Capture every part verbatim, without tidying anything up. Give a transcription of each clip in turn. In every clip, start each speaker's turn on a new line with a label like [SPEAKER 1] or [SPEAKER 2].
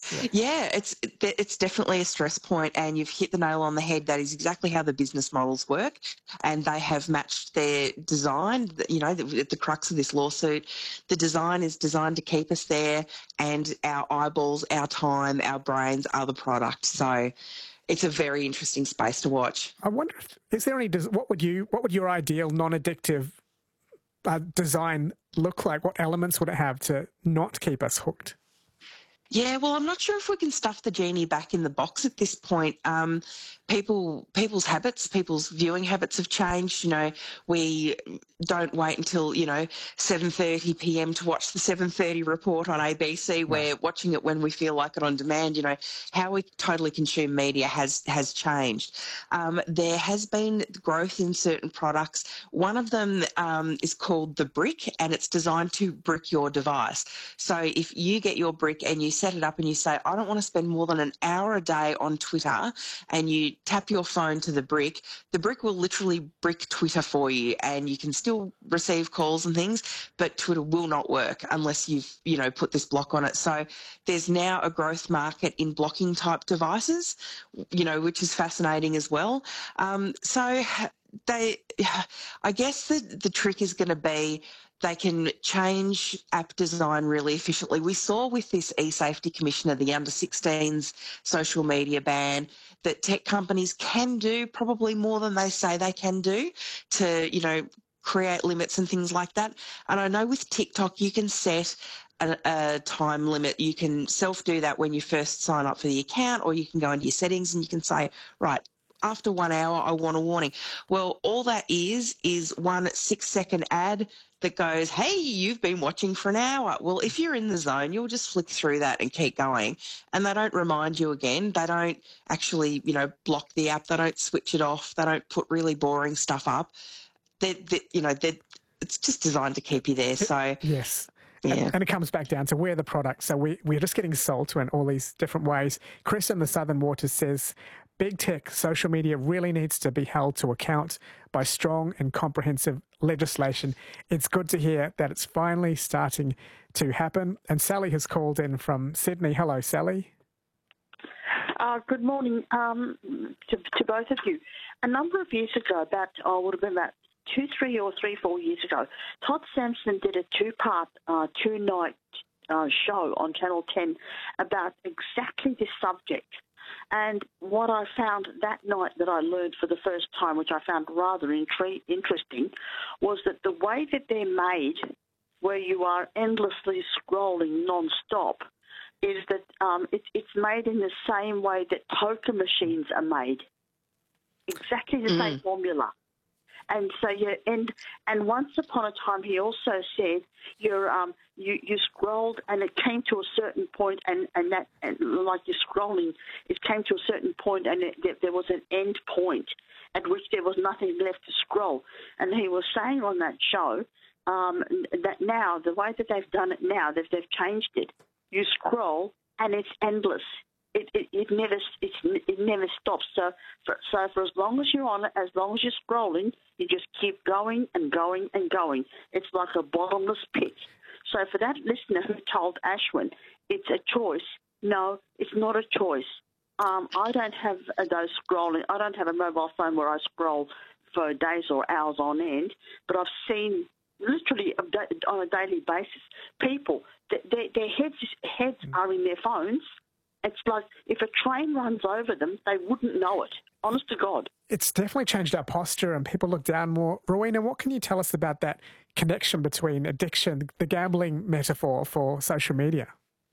[SPEAKER 1] Yeah.
[SPEAKER 2] Yeah, it's it's definitely a stress point, and you've hit the nail on the head. That is exactly how the business models work, and they have matched their design. You know, the, the crux of this lawsuit, the design is designed to keep us there, and our eyeballs, our time, our brains are the product. So it's a very interesting space to watch.
[SPEAKER 1] I wonder if, is there any, what would you, what would your ideal non-addictive uh, design look like? What elements would it have to not keep us hooked?
[SPEAKER 2] Yeah, well, I'm not sure if we can stuff the genie back in the box at this point. Um, people, people's habits, people's viewing habits have changed. You know, we don't wait until, you know, seven thirty p m to watch the seven thirty report on A B C. We're watching it when we feel like it on demand. You know, how we totally consume media has has changed. Um, there has been growth in certain products. One of them um, is called the Brick, and it's designed to brick your device. So if you get your Brick and you set it up and you say, I don't want to spend more than an hour a day on Twitter, and you tap your phone to the Brick, the Brick will literally brick Twitter for you, and you can still receive calls and things, but Twitter will not work unless you've, you know, put this block on it. So there's now a growth market in blocking type devices, you know, which is fascinating as well. Um, so they, I guess the, the trick is going to be they can change app design really efficiently. We saw with this e-safety commissioner, the under sixteens social media ban, that tech companies can do probably more than they say they can do to, you know, create limits and things like that. And I know with TikTok, you can set a, a time limit. You can self-do that when you first sign up for the account, or you can go into your settings and you can say, right, after one hour, I want a warning. Well, all that is, is one six-second ad that goes, hey, you've been watching for an hour. Well, if you're in the zone, you'll just flick through that and keep going. And they don't remind you again. They don't actually, you know, block the app. They don't switch it off. They don't put really boring stuff up. They, they you know, they it's just designed to keep you there. So
[SPEAKER 1] yes.
[SPEAKER 2] Yeah.
[SPEAKER 1] And, and it comes back down to we're the product. So we, we're just getting sold to in all these different ways. Chris in the Southern Waters says, big tech, social media really needs to be held to account by strong and comprehensive legislation. It's good to hear that it's finally starting to happen. And Sally has called in from Sydney. Hello, Sally.
[SPEAKER 3] Uh, good morning um, to, to both of you. A number of years ago, about, oh, would have been about two, three or three, four years ago, Todd Sampson did a two-part, uh, two-night uh, show on Channel ten about exactly this subject. And what I found that night that I learned for the first time, which I found rather intri- interesting, was that the way that they're made, where you are endlessly scrolling non-stop, is that um, it, it's made in the same way that poker machines are made. Exactly the mm. same formula. And so you and and once upon a time, he also said you're um you, you scrolled and it came to a certain point and and that and like you're scrolling, it came to a certain point and it, there was an end point at which there was nothing left to scroll. And he was saying on that show um, that now the way that they've done it now, that they've changed it. You scroll and it's endless. It, it, it never it's, it never stops. So for, so for as long as you're on it, as long as you're scrolling, you just keep going and going and going. It's like a bottomless pit. So for that listener who told Ashwin it's a choice, no, it's not a choice. Um, I don't have those scrolling. I don't have a mobile phone where I scroll for days or hours on end, but I've seen literally on a daily basis people, their, their heads, heads are in their phones. It's like if a train runs over them, they wouldn't know it. Honest to God.
[SPEAKER 1] It's definitely changed our posture and people look down more. Rowena, what can you tell us about that connection between addiction, the gambling metaphor for social media?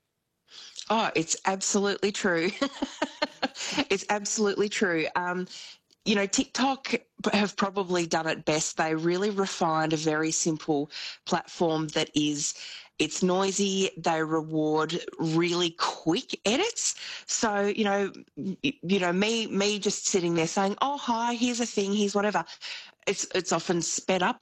[SPEAKER 2] Oh, it's absolutely true. It's absolutely true. Um, you know, TikTok have probably done it best. They really refined a very simple platform that is, it's noisy. They reward really quick edits. So, you know, you know, me, me just sitting there saying, oh, hi, here's a thing, here's whatever. It's, it's often sped up